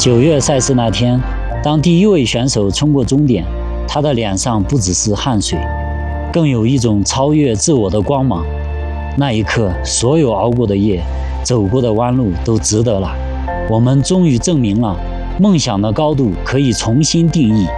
9月赛事那天，当第一位选手冲过终点，他的脸上不只是汗水，更有一种超越自我的光芒。那一刻，所有熬过的夜，走过的弯路都值得了。我们终于证明了，梦想的高度可以重新定义。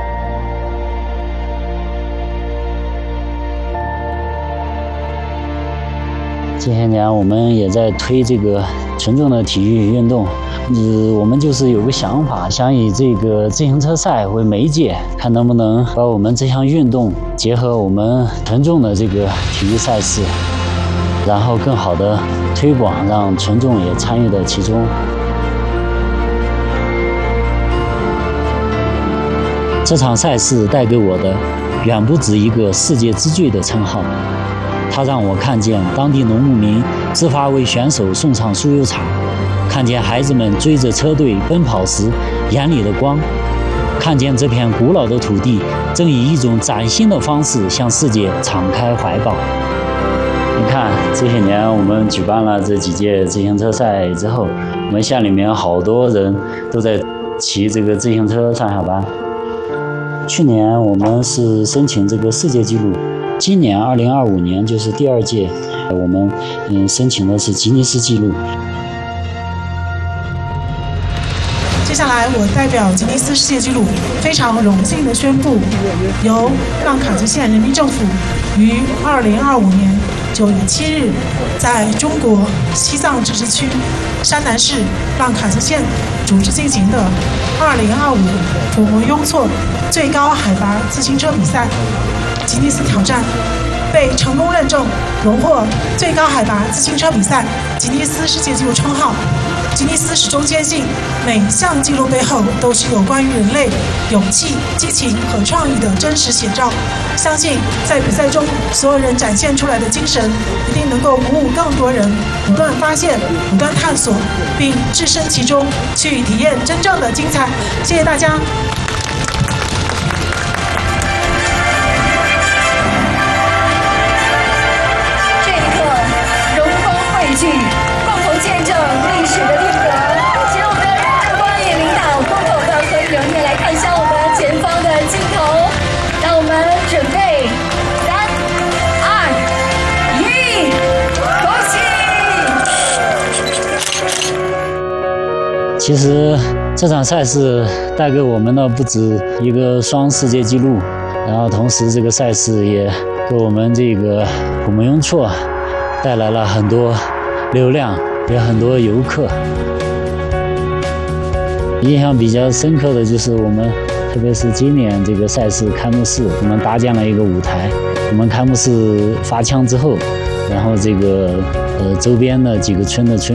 这些年，我们也在推这个纯正的体育运动。我们就是有个想法，想以这个自行车赛为媒介，看能不能把我们这项运动结合我们纯正的这个体育赛事，然后更好的推广，让群众也参与到其中。这场赛事带给我的远不止一个世界之最的称号，它让我看见当地农牧民自发为选手送上酥油茶，看见孩子们追着车队奔跑时眼里的光，看见这片古老的土地正以一种崭新的方式向世界敞开怀抱。你看，这些年我们举办了这几届自行车赛之后，我们县里面好多人都在骑这个自行车上下班。去年我们是申请这个世界纪录，今年2025年就是第2届，我们申请的是吉尼斯纪录。 接下来，我代表吉尼斯世界纪录，非常荣幸地宣布，由浪卡兹县人民政府于2025年9月7日，在中国西藏自治区山南市浪卡兹县组织进行的2025普摩雍措最高海拔自行车比赛吉尼斯挑战，被成功认证荣获最高海拔自行车比赛吉尼斯世界纪录称号。吉尼斯始终坚信，每一项纪录背后都是有关于人类勇气、激情和创意的真实写照。相信在比赛中，所有人展现出来的精神，一定能够鼓舞更多人不断发现、不断探索，并置身其中，去体验真正的精彩。谢谢大家。 这一刻，荣光汇聚，共同见证历史的定格。请我们的日光也领导共同的和人也来看向我们前方的镜头。让我们准备，3、2、1，恭喜！ 其实这场赛事带给我们的不止一个双世界纪录，然后同时这个赛事也给我们这个普摩雍措带来了很多流量，也很多游客。印象比较深刻的就是我们，特别是今年这个赛事开幕式，我们搭建了一个舞台。我们开幕式发枪之后，然后这个周边的几个村的村